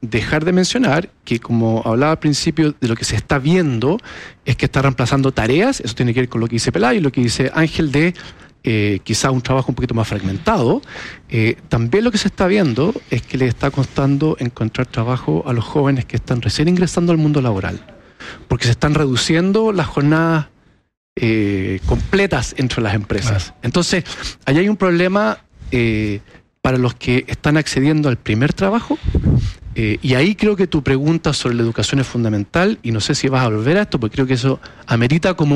dejar de mencionar que, como hablaba al principio, de lo que se está viendo es que está reemplazando tareas. Eso tiene que ver con lo que dice Pelayo y lo que dice Ángel de quizá un trabajo un poquito más fragmentado. También lo que se está viendo es que le está costando encontrar trabajo a los jóvenes que están recién ingresando al mundo laboral, porque se están reduciendo las jornadas completas entre las empresas. Entonces, ahí hay un problema para los que están accediendo al primer trabajo, y ahí creo que tu pregunta sobre la educación es fundamental, y no sé si vas a volver a esto, porque creo que eso amerita como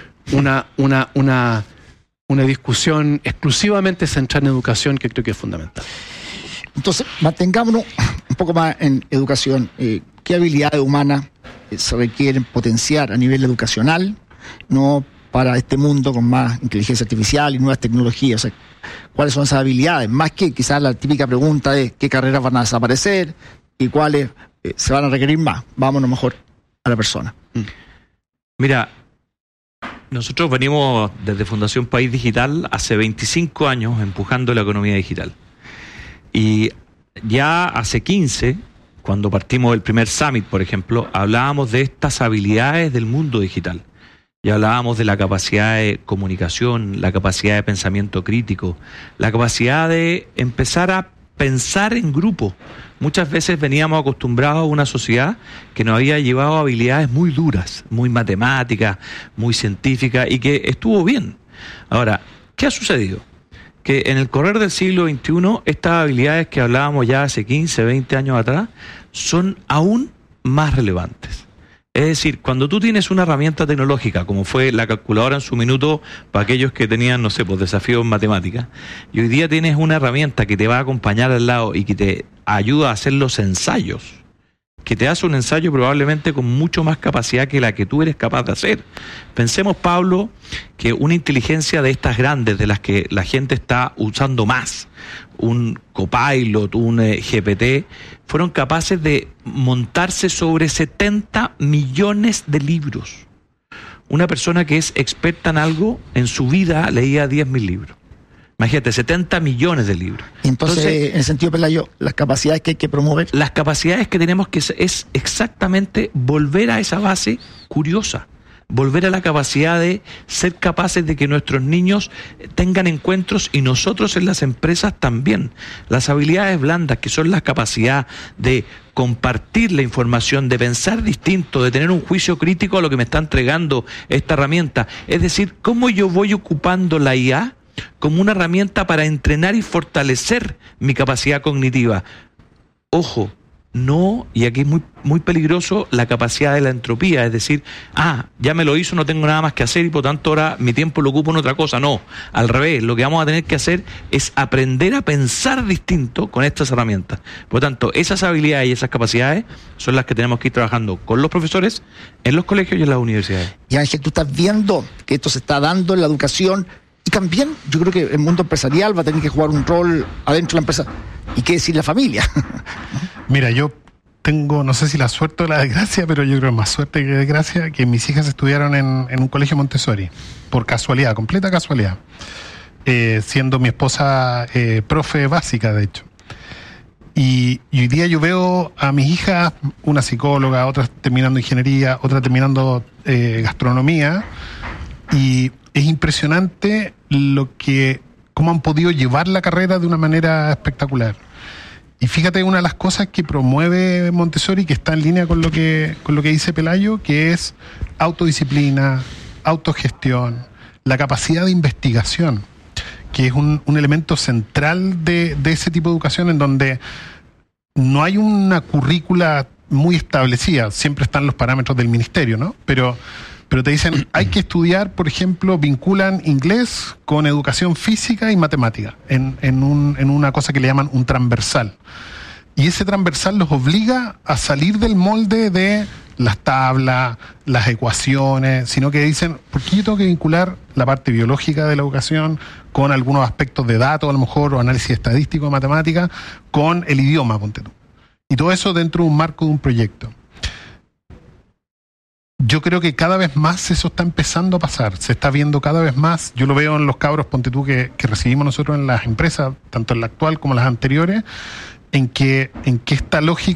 una discusión exclusivamente centrada en educación, que creo que es fundamental. Entonces, mantengámonos un poco más en educación. ¿Qué habilidades humanas se requieren potenciar a nivel educacional, no para este mundo con más inteligencia artificial y nuevas tecnologías? O sea, ¿cuáles son esas habilidades? Más que quizás la típica pregunta de qué carreras van a desaparecer y cuáles se van a requerir más. Vámonos mejor a la persona. Mira, nosotros venimos desde Fundación País Digital hace 25 años empujando la economía digital. Y ya hace 15, cuando partimos del primer Summit, por ejemplo, hablábamos de estas habilidades del mundo digital. Ya hablábamos de la capacidad de comunicación, la capacidad de pensamiento crítico, la capacidad de empezar a pensar en grupo. Muchas veces veníamos acostumbrados a una sociedad que nos había llevado a habilidades muy duras, muy matemáticas, muy científicas, y que estuvo bien. Ahora, ¿qué ha sucedido? Que en el correr del siglo XXI, estas habilidades que hablábamos ya hace 15, 20 años atrás, son aún más relevantes. Es decir, cuando tú tienes una herramienta tecnológica, como fue la calculadora en su minuto para aquellos que tenían, no sé, pues desafíos en matemáticas, y hoy día tienes una herramienta que te va a acompañar al lado y que te ayuda a hacer los ensayos, que te hace un ensayo probablemente con mucho más capacidad que la que tú eres capaz de hacer. Pensemos, Pablo, que una inteligencia de estas grandes, de las que la gente está usando más, un Copilot, un GPT, fueron capaces de montarse sobre 70 millones de libros. Una persona que es experta en algo, en su vida leía 10.000 libros. Imagínate, 70 millones de libros. Entonces, en el sentido, Pelayo, las capacidades que hay que promover. Las capacidades que tenemos que es exactamente volver a esa base curiosa. Volver a la capacidad de ser capaces de que nuestros niños tengan encuentros, y nosotros en las empresas también. Las habilidades blandas, que son la capacidad de compartir la información, de pensar distinto, de tener un juicio crítico a lo que me está entregando esta herramienta. Es decir, cómo yo voy ocupando la IA como una herramienta para entrenar y fortalecer mi capacidad cognitiva. Ojo, no, y aquí es muy, muy peligroso, la capacidad de la entropía, es decir, ya me lo hizo, no tengo nada más que hacer y por tanto ahora mi tiempo lo ocupo en otra cosa. No, al revés, lo que vamos a tener que hacer es aprender a pensar distinto con estas herramientas. Por lo tanto, esas habilidades y esas capacidades son las que tenemos que ir trabajando con los profesores, en los colegios y en las universidades. Y Ángel, tú estás viendo que esto se está dando en la educación, y también yo creo que el mundo empresarial va a tener que jugar un rol adentro de la empresa. ¿Y qué decir la familia? Mira, yo tengo, no sé si la suerte o la desgracia, pero yo creo más suerte que desgracia, que mis hijas estudiaron en un colegio Montessori, por casualidad, completa casualidad, siendo mi esposa profe básica, de hecho. Y hoy día yo veo a mis hijas, una psicóloga, otra terminando ingeniería, otra terminando gastronomía, y es impresionante cómo han podido llevar la carrera de una manera espectacular. Y fíjate, una de las cosas que promueve Montessori, que está en línea con lo que dice Pelayo, que es autodisciplina, autogestión, la capacidad de investigación, que es un elemento central de ese tipo de educación, en donde no hay una currícula muy establecida, siempre están los parámetros del ministerio, ¿no? Pero te dicen, hay que estudiar, por ejemplo, vinculan inglés con educación física y matemática, en una cosa que le llaman un transversal. Y ese transversal los obliga a salir del molde de las tablas, las ecuaciones, sino que dicen, ¿por qué yo tengo que vincular la parte biológica de la educación con algunos aspectos de datos, a lo mejor, o análisis estadístico, matemática, con el idioma, ponte tú? Y todo eso dentro de un marco de un proyecto. Yo creo que cada vez más eso está empezando a pasar, se está viendo cada vez más. Yo lo veo en los cabros, ponte tú, que recibimos nosotros en las empresas, tanto en la actual como en las anteriores, en que esta lógica